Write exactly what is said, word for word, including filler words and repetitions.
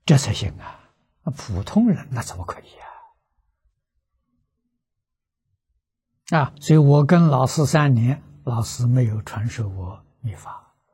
这才行啊！普通人那怎么可以啊？啊，所以我跟老师三年，老师没有传授我密法。